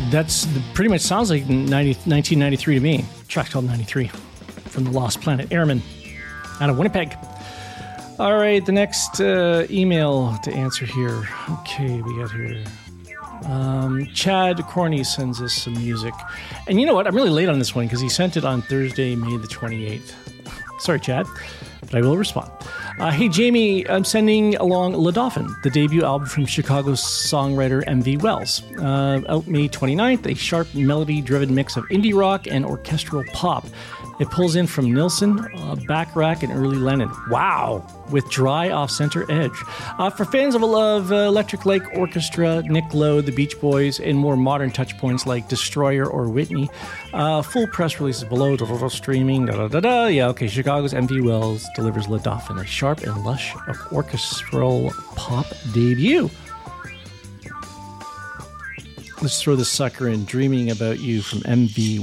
That's pretty much sounds like 1993 to me. Track called 93 from the Lost Planet Airmen out of Winnipeg. All right, the next email to answer here. Okay, we got here. Chad Corney sends us some music. And you know what? I'm really late on this one because he sent it on Thursday, May the 28th. Sorry, Chad, but I will respond. Hey, Jamie, I'm sending along Le Dauphin, the debut album from Chicago songwriter M.V. Wells. Out May 29th, a sharp melody-driven mix of indie rock and orchestral pop. It pulls in from Nilsson, Bacharach, and early Lennon. Wow! With dry off-center edge. For fans of Electric Lake Orchestra, Nick Lowe, the Beach Boys, and more modern touch points like Destroyer or Whitney, full press releases below, streaming, Yeah, okay, Chicago's M.V. Wells delivers Le Dauphin, a sharp and lush orchestral pop debut. Let's throw this sucker in, Dreaming About You from M.V.